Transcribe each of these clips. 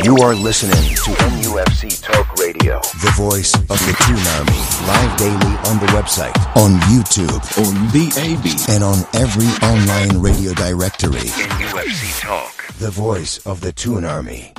You are listening to MUFC Talk Radio, the voice of the Toon Army. Live daily on the website, on YouTube, on the AB, and on every online radio directory. MUFC Talk, the voice of the Toon Army.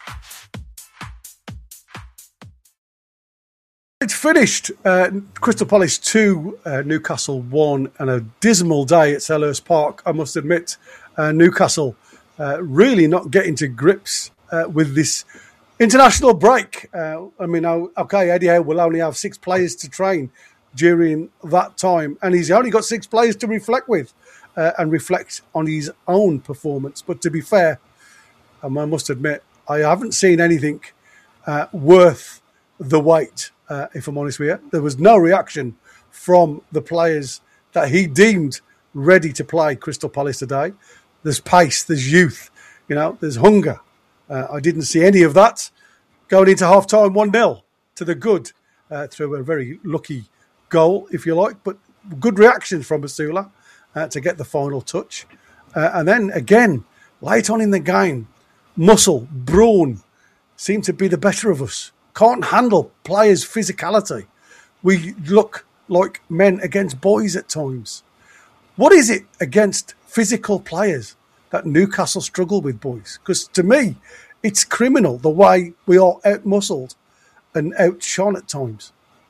It's finished. Crystal Palace 2, Newcastle 1, and a dismal day at Selhurst Park. I must admit, Newcastle really not getting to grips with this international break. Eddie Howe will only have 6 players to train during that time, and he's only got 6 players to reflect with and reflect on his own performance. But to be fair, I must admit, I haven't seen anything worth the wait. If I'm honest with you, there was no reaction from the players that he deemed ready to play Crystal Palace today. There's pace, there's youth, there's hunger. I didn't see any of that. Going into half-time 1-0 to the good through a very lucky goal, if you like, but good reactions from Basula to get the final touch. And then again, late on in the game, muscle, brawn seemed to be the better of us. Can't handle players' physicality. We look like men against boys at times. What is it against physical players that Newcastle struggle with, boys? Because to me, it's criminal the way we are out-muscled and outshone at times.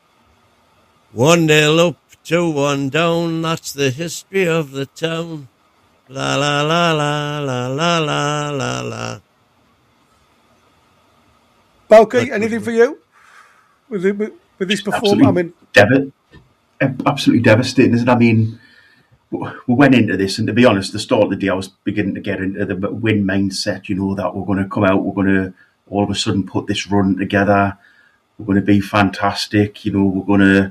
1-0 up, 2-1 down. That's the history of the town. La la la la la la la la la. Balky, anything for you with this performance? Absolutely devastating, isn't it? I mean, we went into this, and to be honest, the start of the day, I was beginning to get into the win mindset. That we're going to come out, we're going to all of a sudden put this run together. We're going to be fantastic. We're going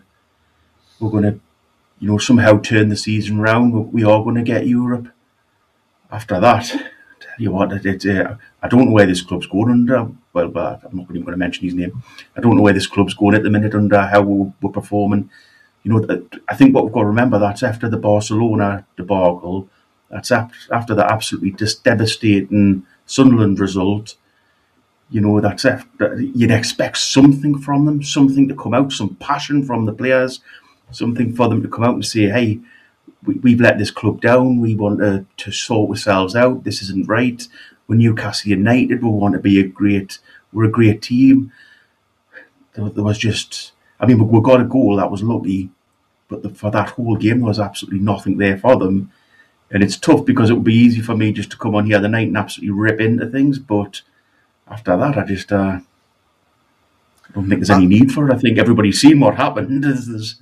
to, somehow turn the season around. We are going to get Europe. After that, you what, I don't know where this club's going under. Well, I'm not even going to mention his name. I don't know where this club's going at the minute under how we're performing. I think what we've got to remember, that's after the Barcelona debacle. That's after the absolutely devastating Sunderland result. That's after, you'd expect something from them, something to come out, some passion from the players, something for them to come out and say, hey, we've let this club down. We want to sort ourselves out. This isn't right. We're Newcastle United. We want to be we're a great team. There was just, we got a goal that was lucky, but for that whole game, there was absolutely nothing there for them. And it's tough because it would be easy for me just to come on here the night and absolutely rip into things. But after that, I just don't think there's any need for it. I think everybody's seen what happened. There's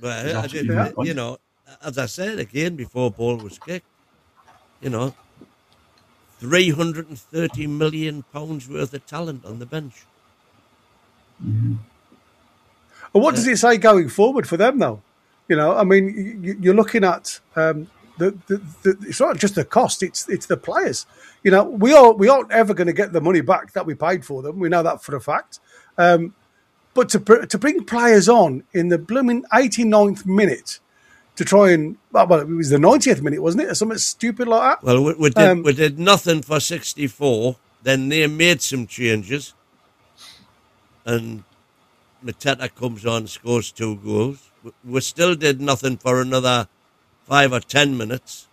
as I said again before ball was kicked, £330 million worth of talent on the bench. Mm-hmm. And what does it say going forward for them, though? You're looking at it's not just the cost; it's the players. We aren't ever going to get the money back that we paid for them. We know that for a fact. But to bring players on in the blooming 89th minute. To try and, it was the 90th minute, wasn't it? Or something stupid like that? Well, we did nothing for 64. Then they made some changes. And Mateta comes on, scores 2 goals. We still did nothing for another 5 or 10 minutes.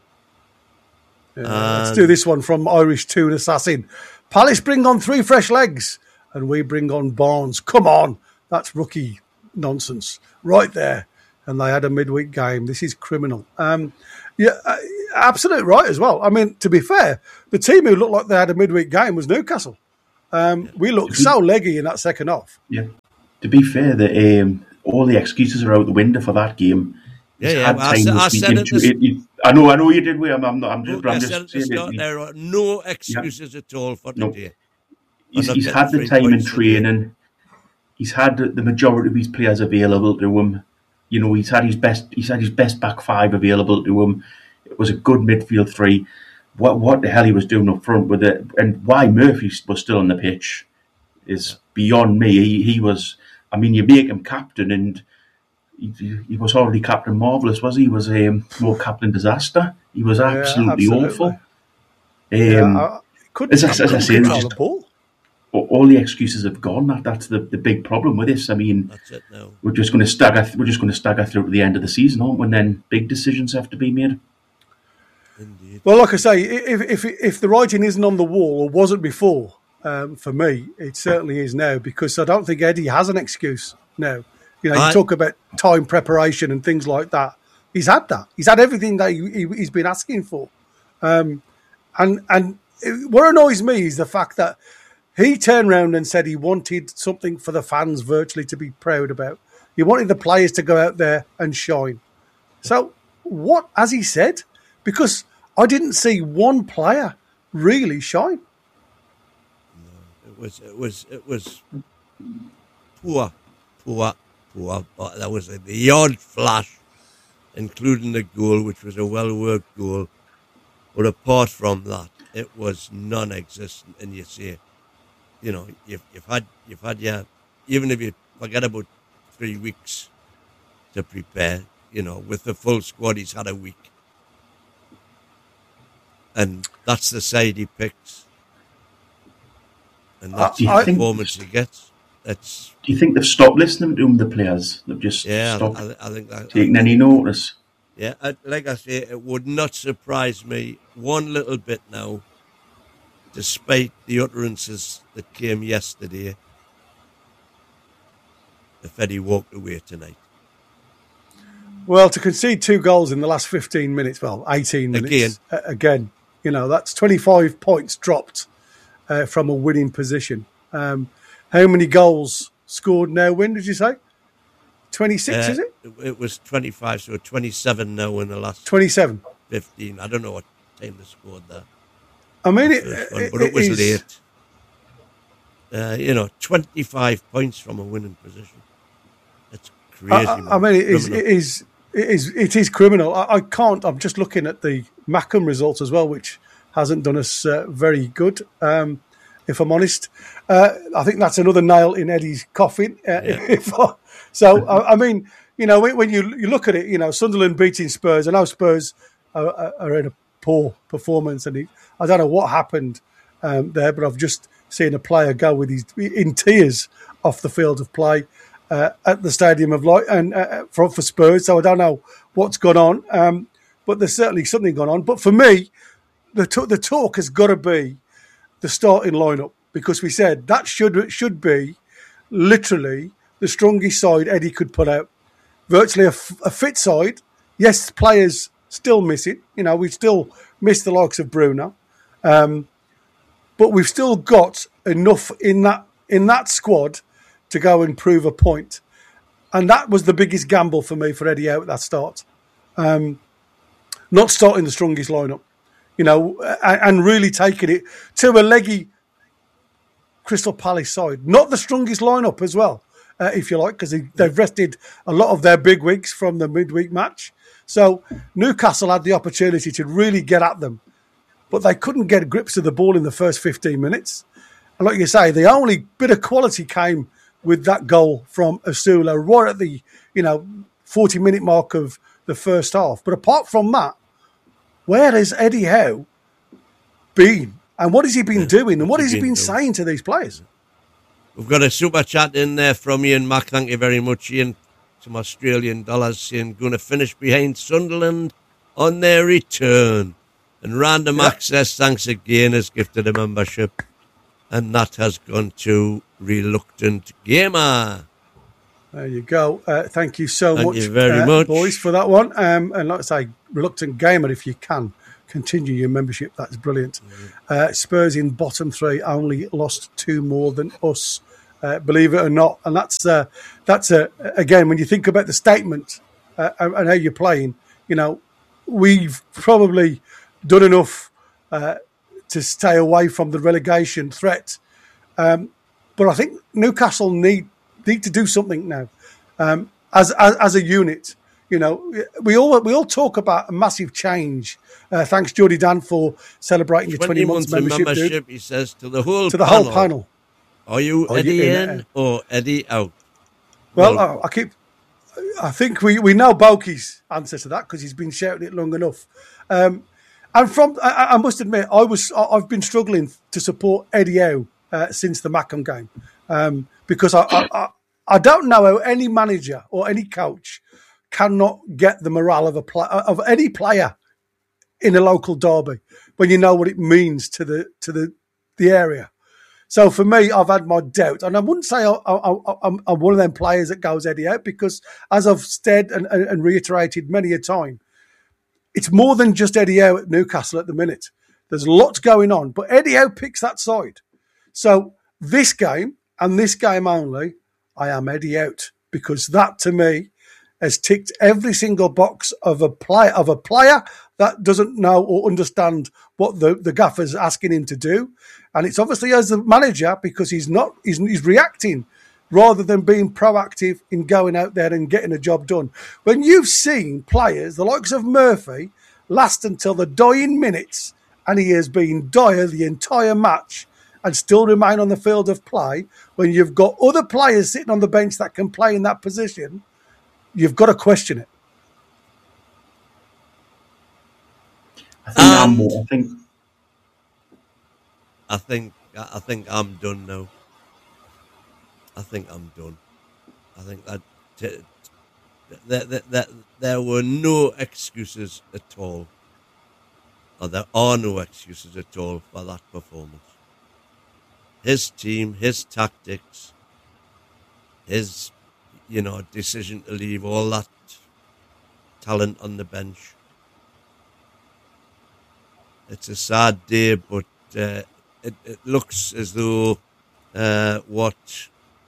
Let's do this one from Irish Toon Assassin. Palace bring on 3 fresh legs and we bring on Barnes. Come on. That's rookie nonsense. Right there. And they had a midweek game. This is criminal. Absolutely right as well. To be fair, the team who looked like they had a midweek game was Newcastle. We looked so leggy in that second half. Yeah. To be fair, all the excuses are out the window for that game. I said it. I know you did. I'm just saying there are no excuses at all for today. He's had the time in training. He's had the majority of his players available to him. He's had his best back 5 available to him. It was a good midfield 3. What the hell he was doing up front with it, and why Murphy was still on the pitch is beyond me. He was. You make him captain, and he was already Captain Marvellous, was he? He was more Captain Disaster. He was absolutely awful. Couldn't control the ball. all the excuses have gone. That's the big problem with this. I mean, that's it now. We're just going to stagger through to the end of the season, aren't we? And then big decisions have to be made. Indeed. Well, like I say, if the writing isn't on the wall or wasn't before, for me, it certainly is now, because I don't think Eddie has an excuse now. You talk about time preparation and things like that. He's had that. He's had everything that he's been asking for. And what annoys me is the fact that he turned around and said he wanted something for the fans virtually to be proud about. He wanted the players to go out there and shine. So what has he said? Because I didn't see one player really shine. No, it was poor. But there was the odd flash, including the goal, which was a well-worked goal. But apart from that, it was non-existent. And you say, you've had your, even if you forget about 3 weeks to prepare, with the full squad, he's had a week. And that's the side he picks. And that's the performance he gets. Do you think they've stopped listening to him, the players? They've just stopped I think that, taking any notice? Yeah, like I say, it would not surprise me one little bit now, despite the utterances that came yesterday, if Eddie walked away tonight. Well, to concede 2 goals in the last 15 minutes, 18 minutes, again, that's 25 points dropped from a winning position. How many goals scored now? When did you say? 26, is it? It was 25, so 27 now in the last 27. 15. I don't know what time they scored that. I mean, but it was late. 25 points from a winning position. It's crazy. I mean, it is criminal. I can't. I'm just looking at the Mackham results as well, which hasn't done us very good. If I'm honest, I think that's another nail in Eddie's coffin. I mean, when you look at it, Sunderland beating Spurs. I know Spurs are in a poor performance, and I don't know what happened there, but I've just seen a player go in tears off the field of play at the Stadium of Light and for Spurs. So I don't know what's gone on, but there's certainly something gone on. But for me, the talk has got to be the starting lineup, because we said that should be literally the strongest side Eddie could put out. Virtually a fit side. Yes, players still miss it. We still miss the likes of Bruno, but we've still got enough in that squad to go and prove a point. And that was the biggest gamble for me for Eddie out at that start. Not starting the strongest lineup. And really taking it to a leggy Crystal Palace side. Not the strongest lineup as well, if you like, because they've rested a lot of their big wigs from the midweek match. So Newcastle had the opportunity to really get at them, but they couldn't get grips of the ball in the first 15 minutes. And like you say, the only bit of quality came with that goal from Asula right at the 40-minute mark of the first half. But apart from that, where has Eddie Howe been? And what has he been doing? And what has he been saying to these players? We've got a super chat in there from Ian Mack. Thank you very much, Ian. Some Australian dollars saying going to finish behind Sunderland on their return. And Random Access, thanks again, has gifted a membership. And that has gone to Reluctant Gamer. There you go. Thank you so much, you very much, boys, for that one. And like I say, Reluctant Gamer, if you can, continue your membership. That's brilliant. Spurs in bottom 3 only lost 2 more than us, believe it or not. And that's again, when you think about the statement and how you're playing, we've probably done enough to stay away from the relegation threat. But I think Newcastle need to do something now as a unit. We all talk about a massive change. Thanks, Jordy Dan, for celebrating your 20 months membership. Dude. He says to the whole panel. Are you Eddie in or Eddie out? Well, I think we know Boki's answer to that because he's been shouting it long enough. And I must admit, I've been struggling to support Eddie Howe since the Mackham game, because I don't know how any manager or any coach cannot get the morale of any player in a local derby when you know what it means to the area. So for me, I've had my doubt, and I wouldn't say I'm one of them players that goes Eddie out, because as I've said and reiterated many a time, it's more than just Eddie Howe at Newcastle at the minute. There's lots going on, but Eddie Howe picks that side. So this game and this game only, I am Eddie out, because that to me has ticked every single box of a player that doesn't know or understand what the gaffer's asking him to do. And it's obviously as the manager, because he's reacting rather than being proactive in going out there and getting a job done. When you've seen players, the likes of Murphy, last until the dying minutes, and he has been dire the entire match and still remain on the field of play, when you've got other players sitting on the bench that can play in that position, you've got to question it. I think I'm done now. I think I'm done. I think that there were no excuses at all, or there are no excuses at all for that performance. His team, his tactics, his decision to leave all that talent on the bench. It's a sad day, but it looks as though what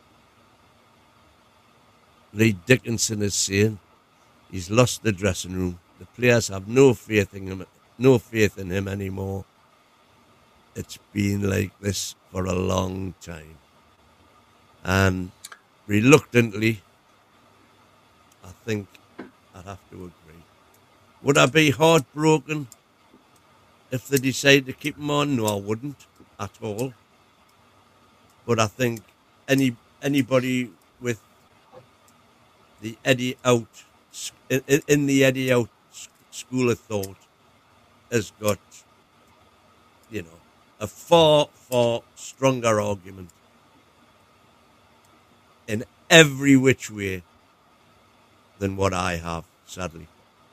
Lee Dickinson is saying, he's lost the dressing room. The players have no faith in him anymore. It's been like this for a long time. And reluctantly, I think I'd have to agree. Would I be heartbroken if they decided to keep him on? No, I wouldn't at all. But I think anybody with the Eddie out in the Eddie out school of thought has got, a far, far stronger argument in every which way than what I have, sadly.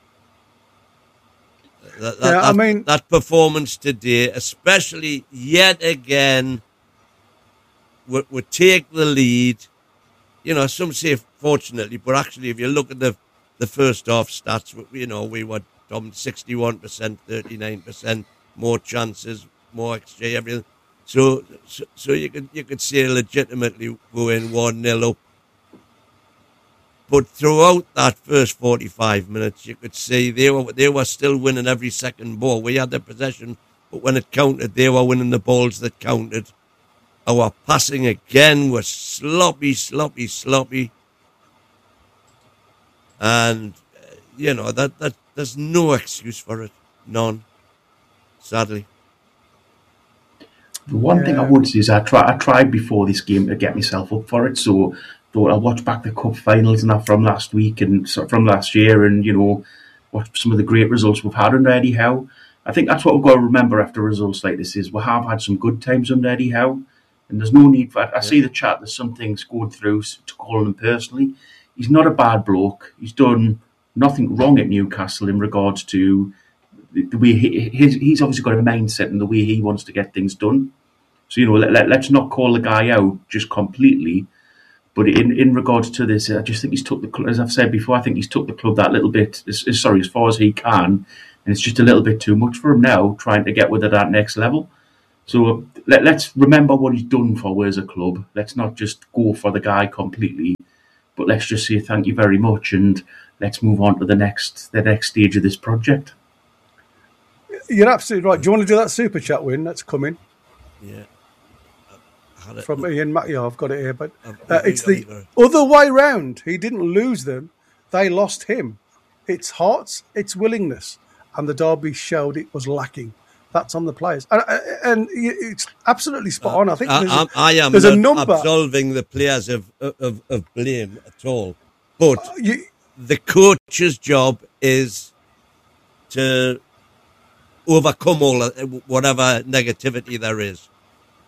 That performance today, especially yet again, would take the lead. Some say fortunately, but actually, if you look at the first half stats, we were 61%, 39%, more chances, more XG, everything. So you could say legitimately going 1-0 up. But throughout that first 45 minutes, you could see they were still winning every second ball. We had the possession, but when it counted, they were winning the balls that counted. Our passing again was sloppy. And, that there's no excuse for it. None. Sadly. The one thing I would say is I tried before this game to get myself up for it, so thought I'll watch back the cup finals and that from last week and from last year, and watch some of the great results we've had under Eddie Howe. I think that's what we've got to remember after results like this is we have had some good times under Eddie Howe, and there's no need for. I see the chat. There's some things going through to call him personally. He's not a bad bloke. He's done nothing wrong at Newcastle in regards to the way he's obviously got a mindset and the way he wants to get things done. So let's not call the guy out just completely. But in regards to this, I just think he's took the club, as I've said before, I think he's took the club that little bit, as far as he can, and it's just a little bit too much for him now, trying to get with it at next level. So let's remember what he's done for us as a club. Let's not just go for the guy completely, but let's just say thank you very much, and let's move on to the next stage of this project. You're absolutely right. Do you want to do that super chat win that's coming? Yeah. From Ian Matt, I've got it here, but it's the other way round. He didn't lose them; they lost him. It's hearts, it's willingness, and the derby showed it was lacking. That's on the players, and it's absolutely spot on. I think I am not absolving the players of blame at all, but the coach's job is to overcome all whatever negativity there is.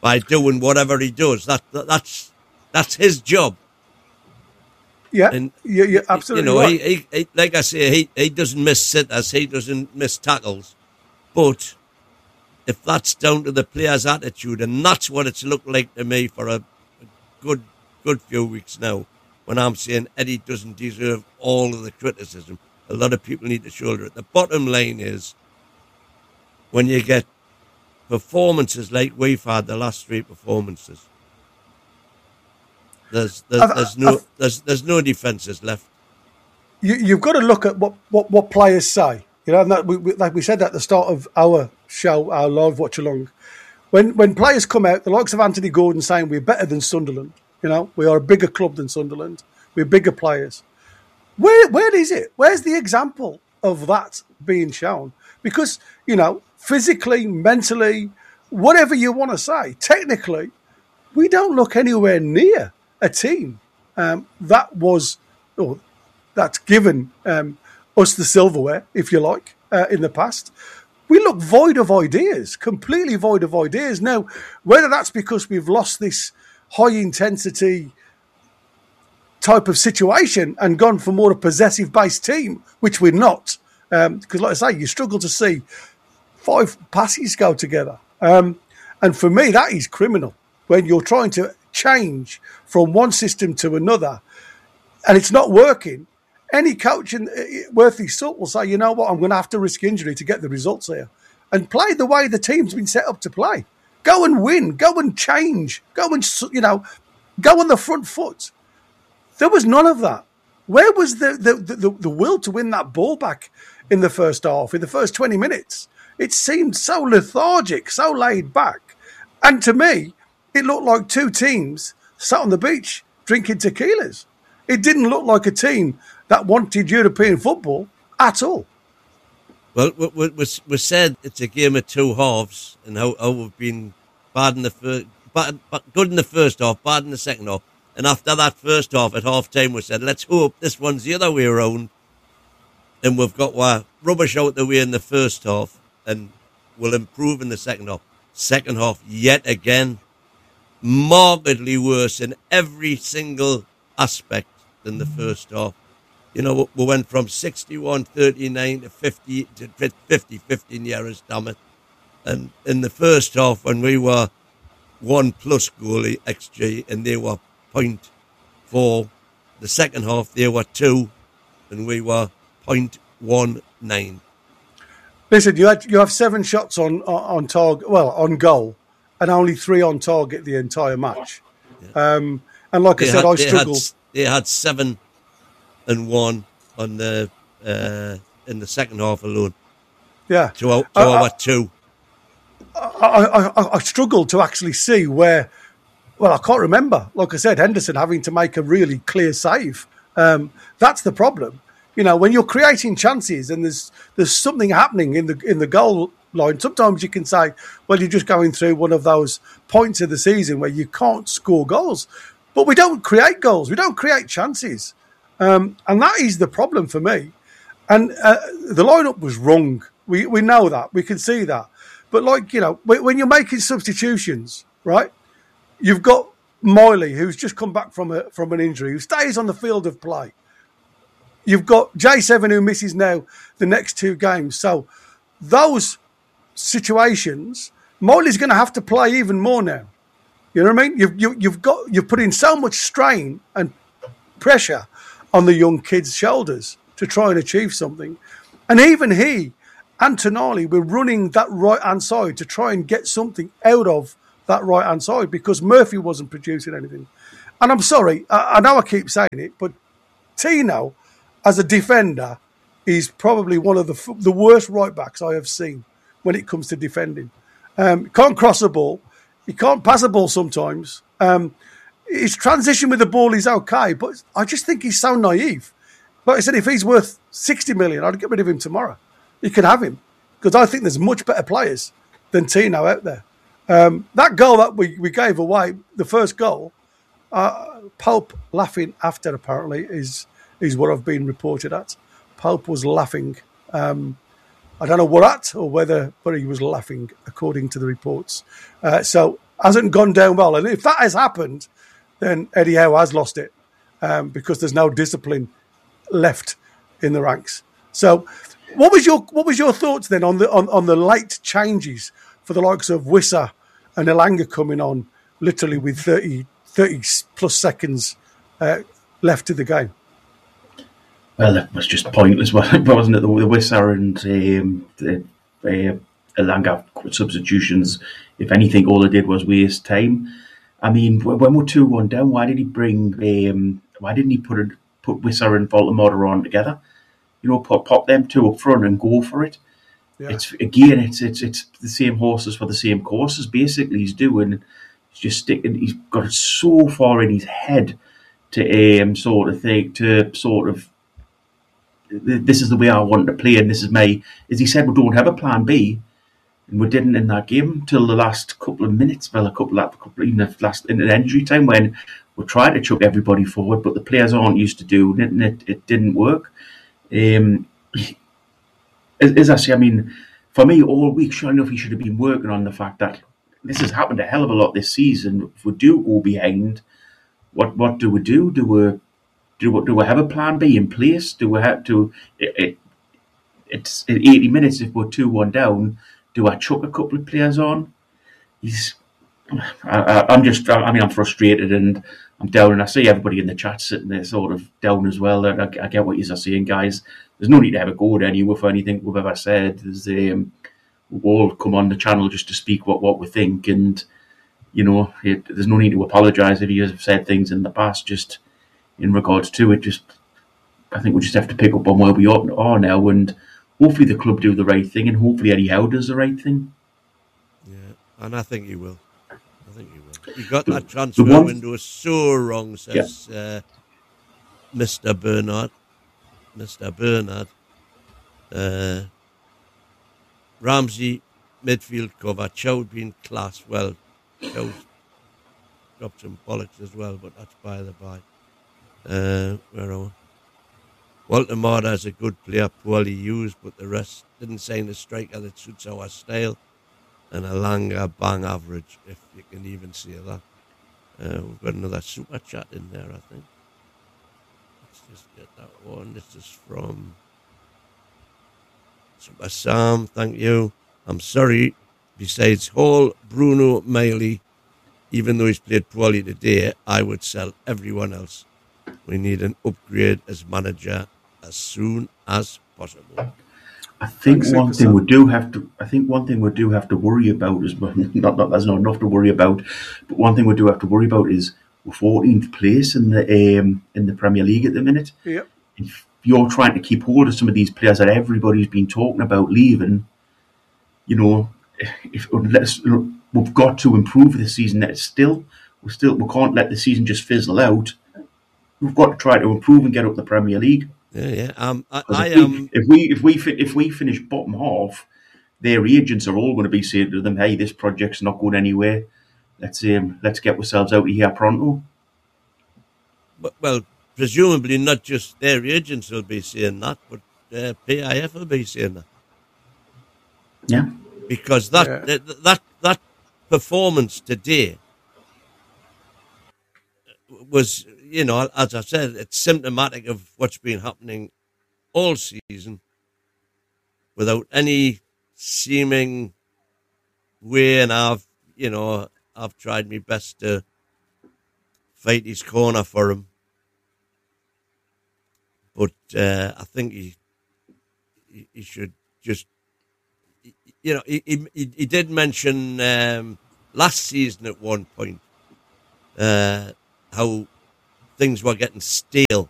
by doing whatever he does. That's his job. Yeah, and you're absolutely right. He like I say, he doesn't miss sitters, he doesn't miss tackles. But if that's down to the player's attitude, and that's what it's looked like to me for a good few weeks now, when I'm saying Eddie doesn't deserve all of the criticism, a lot of people need to shoulder it. The bottom line is, when you get performances like we've had the last 3 performances, there's no defences left. You've got to look at what players say. You know, and that like we said at the start of our show, our live watch along, when players come out, the likes of Anthony Gordon saying we're better than Sunderland. You know, we are a bigger club than Sunderland. We're bigger players. Where is it? Where's the example of that being shown? Because, you know, physically, mentally, whatever you want to say, technically, we don't look anywhere near a team that's given us the silverware, if you like, in the past. We look void of ideas, completely void of ideas. Now, whether that's because we've lost this high-intensity type of situation and gone for more a possessive-based team, which we're not, because, like I say, you struggle to see 5 passes go together. And for me, that is criminal. When you're trying to change from one system to another and it's not working, any coach worth his salt will say, you know what, I'm going to have to risk injury to get the results here, and play the way the team's been set up to play. Go and win, go and change, go and, you know, go on the front foot. There was none of that. Where was the will to win that ball back in the first half, in the first 20 minutes? It seemed so lethargic, so laid back. And to me, it looked like 2 teams sat on the beach drinking tequilas. It didn't look like a team that wanted European football at all. Well, we said it's a game of 2 halves, and how we've been bad in the first, good in the first half, bad in the second half. And after that first half, at half time, we said, let's hope this one's the other way around. And we've got rubbish out the way in the first half, and we'll improve in the second half. Second half, yet again, markedly worse in every single aspect than the first half. You know, we went from 61-39 to 50, 15 years, damn it. And in the first half, when we were 1+ goalie XG and they were 0.4, the second half they were 2 and we were 0.19. Listen, you have 7 shots on target, well, on goal, and only 3 on target the entire match. Yeah. And like I said, I struggled. They had 7 and 1 on the in the second half alone. Yeah, to our 2. I struggled to actually see where. Well, I can't remember. Like I said, Henderson having to make a really clear save. That's the problem. You know, when you're creating chances and there's something happening in the goal line, sometimes you can say, well, you're just going through one of those points of the season where you can't score goals. But we don't create goals. We don't create chances. And that is the problem for me. And the lineup was wrong. We know that. We can see that. But, like, you know, when you're making substitutions, right, you've got Miley, who's just come back from an injury, who stays on the field of play. You've got J7, who misses now the next 2 games. So those situations, Miley's going to have to play even more now. You know what I mean? You've put in so much strain and pressure on the young kid's shoulders to try and achieve something. And even he and Tonali were running that right-hand side to try and get something out of that right-hand side because Murphy wasn't producing anything. And I'm sorry, I know I keep saying it, but Tino, as a defender, is probably one of the worst right-backs I have seen when it comes to defending. Can't cross a ball. He can't pass a ball sometimes. His transition with the ball is okay, but I just think he's so naive. Like I said, if he's worth 60 million, I'd get rid of him tomorrow. You can have him because I think there's much better players than Tino out there. That goal that we gave away, the first goal, Pope laughing after apparently is what I've been reported at. Pope was laughing. I don't know what at or whether, but he was laughing according to the reports. So hasn't gone down well. And if that has happened, then Eddie Howe has lost it because there's no discipline left in the ranks. So, what was your thoughts then on the late changes for the likes of Wissa and Elanga coming on literally with 30 plus seconds left to the game? Well, that was just pointless, wasn't it? The Wissa and Elanga substitutions, if anything, all they did was waste time. I mean, when we're 2-1 down, why didn't he put Wissa and Voldemort on together? You know, pop them two up front and go for it. Yeah. It's the same horses for the same courses. Basically, he's doing. He's just sticking. He's got it so far in his head to sort of think to sort of. This is the way I want to play, and this is my. As he said, we don't have a plan B, and we didn't in that game till the last couple of minutes. Well, even the last in the injury time when we tried to chuck everybody forward, but the players aren't used to doing it, and it didn't work. As I say, I mean, for me, all week, sure enough, he should have been working on the fact that this has happened a hell of a lot this season. If we do go behind, what do we do? Do we have a plan B in place? Do we have to? It's 80 minutes if we're 2-1 down. Do I chuck a couple of players on? I'm frustrated and I'm down, and I see everybody in the chat sitting there sort of down as well. I get what you're saying, guys. There's no need to ever go anywhere for anything we've ever said. We'll all come on the channel just to speak what we think, and you know, there's no need to apologise if you have said things in the past. Just in regards to it, I think we just have to pick up on where we are now, and hopefully the club do the right thing, and hopefully Eddie Howe does the right thing. Yeah, and I think he will. He got that transfer window so wrong, says Mr. Bernard. Ramsey, midfield cover. Chow been class. Well, Chow's dropped some bollocks as well, but that's by the by. Where are we? Walter Marder's a good player, poorly used, but the rest didn't sign a striker that suits our style. And Elanga bang average, if you can even see that. We've got another super chat in there, I think. Let's just get that one. This is from Super Sam, thank you. I'm sorry. Besides Hall, Bruno, Miley, even though he's played poorly today, I would sell everyone else. We need an upgrade as manager as soon as possible. I think one thing we do have to worry about is not there's not enough to worry about, but one thing we do have to worry about is we're 14th place in the Premier League at the minute. Yep. If you're trying to keep hold of some of these players that everybody's been talking about leaving, you know, we've got to improve this season. We can't let the season just fizzle out. We've got to try to improve and get up the Premier League. Yeah. If we finish bottom half, their agents are all going to be saying to them, "Hey, this project's not going anywhere. Let's get ourselves out of here pronto." Well, presumably not just their agents will be saying that, but PIF will be saying that. Yeah, because that performance today was, you know, as I said, it's symptomatic of what's been happening all season without any seeming way, and I've tried my best to fight his corner for him. But I think he should just, you know, he did mention last season at one point how things were getting stale,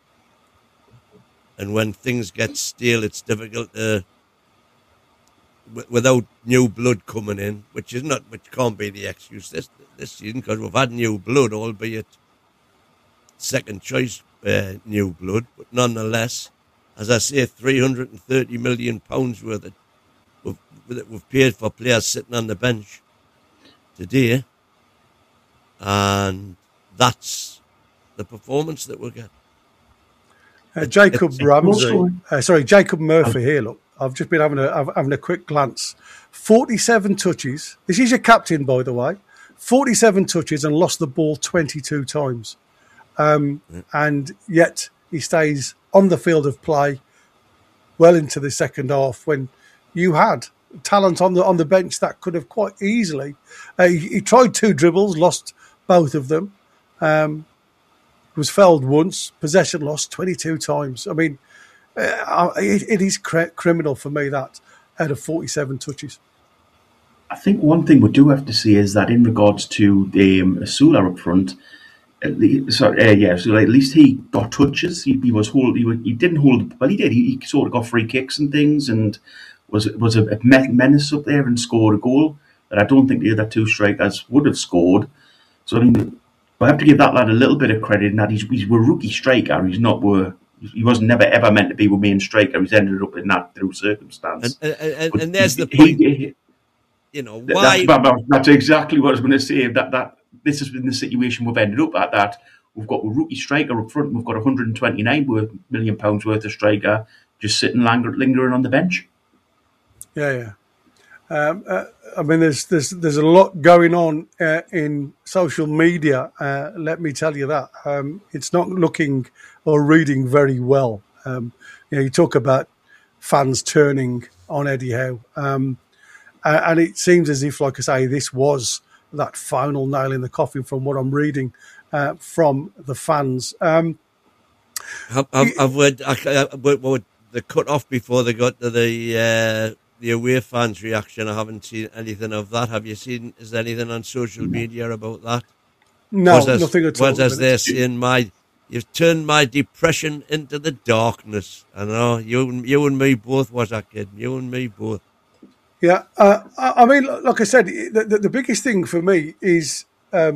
and when things get stale, it's difficult to, without new blood coming in, which can't be the excuse this season, because we've had new blood, albeit second choice new blood, but nonetheless, as I say, £330 million worth that we've paid for players sitting on the bench today, and that's the performance that we'll get. Jacob Murphy here. Look, I've just been having a quick glance. 47 touches. This is your captain, by the way. 47 touches and lost the ball 22 times. And yet he stays on the field of play well into the second half when you had talent on the bench that could have quite easily. He tried 2 dribbles, lost both of them. Was fouled once, possession lost 22 times. I mean, it is criminal for me that out of 47 touches. I think one thing we do have to say is that in regards to Asula up front, at least he got touches. He didn't hold. Well, he did. He sort of got free kicks and things, and was a menace up there and scored a goal that I don't think the other 2 strikers would have scored. So I mean, I have to give that lad a little bit of credit in that he's a rookie striker. He was never ever meant to be a main striker. He's ended up in that through circumstance. And there's the point. Why? That's exactly what I was going to say. That this has been the situation we've ended up at. That we've got a rookie striker up front. And we've got 129 million pounds worth of striker just sitting lingering on the bench. Yeah. I mean, there's a lot going on in social media. Let me tell you that it's not looking or reading very well. You talk about fans turning on Eddie Howe, and it seems as if, like I say, this was that final nail in the coffin from what I'm reading from the fans. I've read the cut off before they got to the away fans' reaction. I haven't seen anything of that. Have you seen? Is there anything on social media about that? No, nothing at all. What as they're saying, you've turned my depression into the darkness. I know you and me both, was that kid? You and me both. Yeah, I mean, like I said, the biggest thing for me is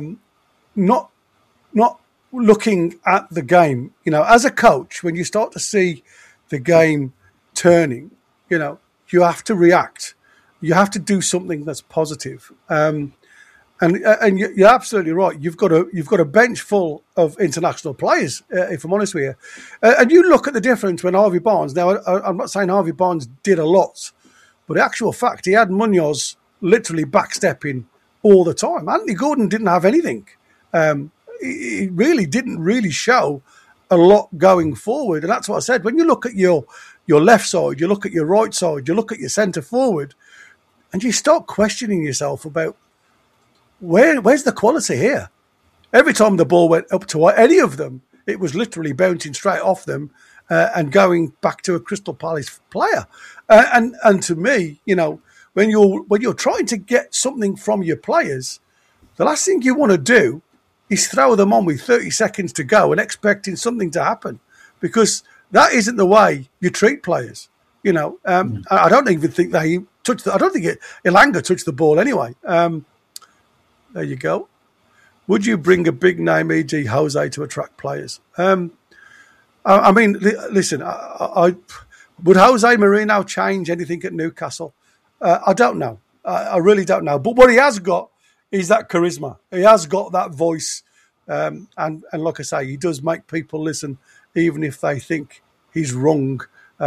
not looking at the game. As a coach, when you start to see the game turning, you have to react. You have to do something that's positive. And you're absolutely right. You've got a bench full of international players, if I'm honest with you. And you look at the difference when Harvey Barnes. Now, I'm not saying Harvey Barnes did a lot, but the actual fact, he had Munoz literally backstepping all the time. Anthony Gordon didn't have anything. He really didn't show a lot going forward. And that's what I said. When you look at your left side, you look at your right side, you look at your centre forward, and you start questioning yourself about where's the quality here? Every time the ball went up to any of them, it was literally bouncing straight off them and going back to a Crystal Palace player. And to me, when you're trying to get something from your players, the last thing you want to do is throw them on with 30 seconds to go and expecting something to happen, because that isn't the way you treat players. I don't even think they touched. I don't think Elanga touched the ball anyway. There you go. Would you bring a big name, e.g. Jose, to attract players? I mean, listen, would Jose Mourinho change anything at Newcastle? I don't know. I really don't know. But what he has got is that charisma. He has got that voice. And like I say, he does make people listen, even if they think he's wrong.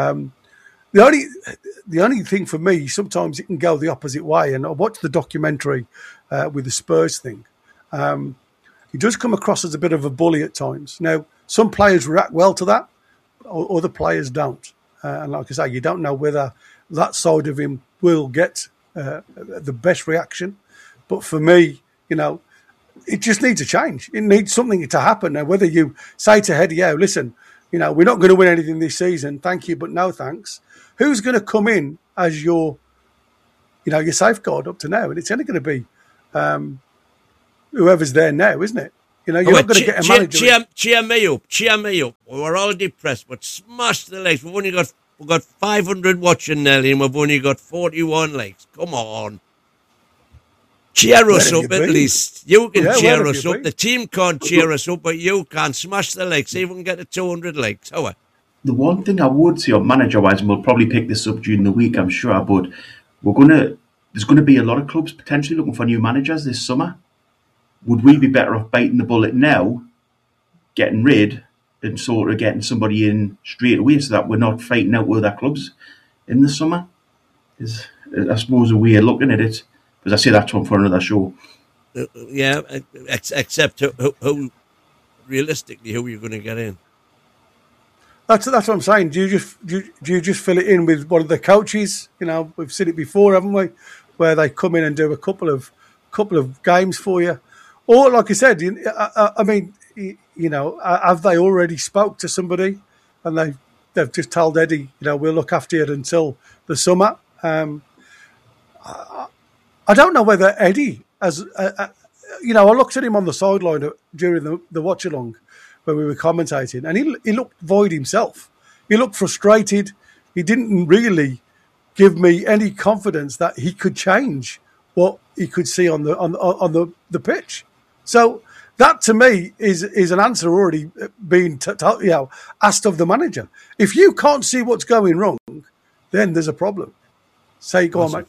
The only thing for me, sometimes it can go the opposite way. And I watched the documentary with the Spurs thing. He does come across as a bit of a bully at times. Now, some players react well to that, other players don't. And like I say, you don't know whether that side of him will get the best reaction. But for me, it just needs a change. It needs something to happen. Now, whether you say to Eddie Howe, listen, we're not going to win anything this season, thank you, but no thanks. Who's going to come in as your safeguard up to now? And it's only going to be whoever's there now, isn't it? You're not going to get a manager. Cheer me up. We're all depressed, but smash the likes. We've got 500 watching, Nelly, and we've only got 41 likes. Come on. Cheer us up at least. You can cheer us up. The team can't cheer us up, but you can. Smash the likes. See if we can get to 200 likes. How? The one thing I would say, manager-wise, and we'll probably pick this up during the week, I'm sure, but there's going to be a lot of clubs potentially looking for new managers this summer. Would we be better off biting the bullet now, getting rid, and sort of getting somebody in straight away so that we're not fighting out with other clubs in the summer? Is, I suppose, a way of looking at it. Because I say that's one for another show. Yeah, except who realistically, who are you going to get in? That's what I'm saying. Do you just fill it in with one of the coaches? You know, we've seen it before, haven't we? Where they come in and do a couple of games for you, or like I said, I mean, you know, have they already spoke to somebody, and they've just told Eddie, you know, we'll look after you until the summer. I don't know whether Eddie, as you know, I looked at him on the sideline during the watch along when we were commentating, and he looked void himself. He looked frustrated. He didn't really give me any confidence that he could change what he could see on the pitch. So that to me is an answer already being asked of the manager. If you can't see what's going wrong, then there's a problem. Say, go on, mate.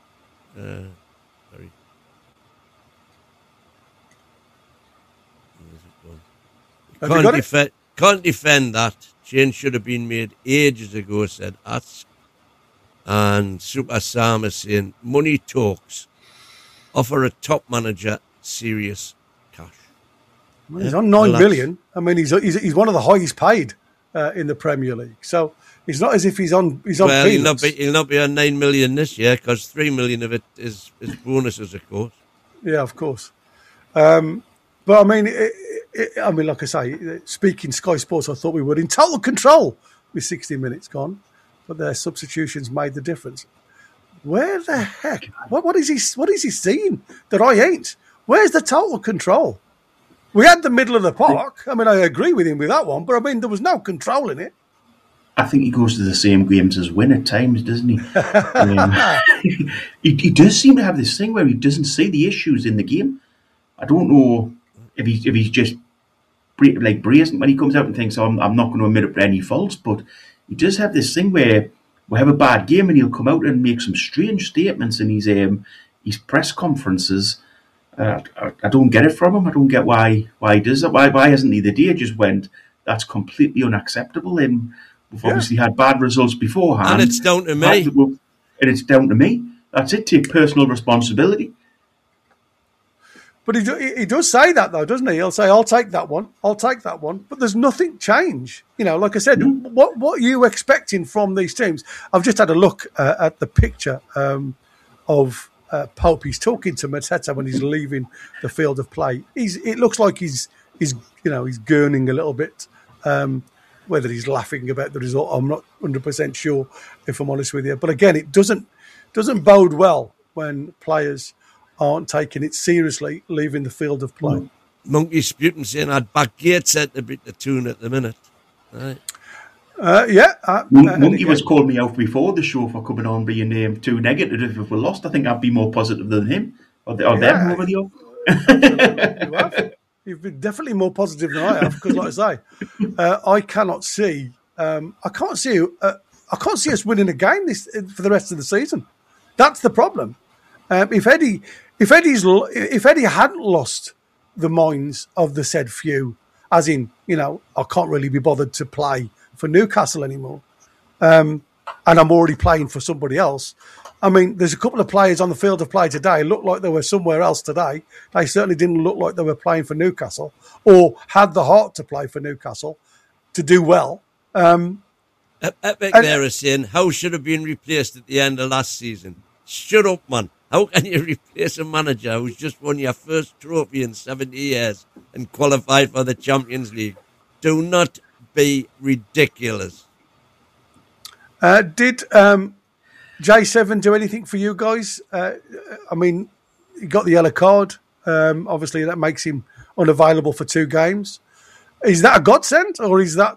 Sorry. Can't defend that. Change should have been made ages ago, said Ask. And Super Sam is saying, money talks. Offer a top manager serious cash. Well, he's on 9 million. I mean, he's one of the highest paid in the Premier League. So it's not as if he's on peanuts. He'll not be on 9 million this year because 3 million of it is bonuses, of course. Yeah, of course. But I mean, like I say, speaking Sky Sports, I thought we would in total control with 60 minutes gone, but their substitutions made the difference. Where the heck? What is he seeing that I ain't? Where's the total control? We had the middle of the park. I mean, I agree with him with that one, but I mean, there was no control in it. I think he goes to the same games as Win at times, doesn't he? He does seem to have this thing where he doesn't see the issues in the game. I don't know if he's just brazen when he comes out and thinks, I'm not going to admit up to any faults, but he does have this thing where we have a bad game and he'll come out and make some strange statements in his press conferences. I don't get it from him. I don't get why he does that. Why hasn't he the day just went, that's completely unacceptable, and we've obviously had bad results beforehand. And it's down to me. And it's down to me. That's it. Take personal responsibility. But he does say that, though, doesn't he? He'll say, I'll take that one. I'll take that one. But there's nothing change. You know, like I said, what are you expecting from these teams? I've just had a look at the picture of Pope. He's talking to Mateta when he's leaving the field of play. It looks like he's gurning a little bit. Whether he's laughing about the result, I'm not 100% sure, if I'm honest with you. But again, it doesn't bode well when players aren't taking it seriously, leaving the field of play. Monkey Sputum saying I'd back Gateshead to beat the tune at the minute. Right. Monkey was calling me out before the show for coming on being too negative if we lost. I think I'd be more positive than him. Or them over the Absolutely, you have. You've been definitely more positive than I have because, like I say, I can't see us winning a game for the rest of the season. That's the problem. If Eddie hadn't lost the minds of the said few, as in, you know, I can't really be bothered to play for Newcastle anymore, and I'm already playing for somebody else. I mean, there's a couple of players on the field of play today looked like they were somewhere else today. They certainly didn't look like they were playing for Newcastle or had the heart to play for Newcastle to do well. Epic there is saying, how should have been replaced at the end of last season? Shut up, man. How can you replace a manager who's just won your first trophy in 70 years and qualified for the Champions League? Do not be ridiculous. Did J7 do anything for you guys? I mean, he got the yellow card. Obviously, that makes him unavailable for 2 games. Is that a godsend, or is that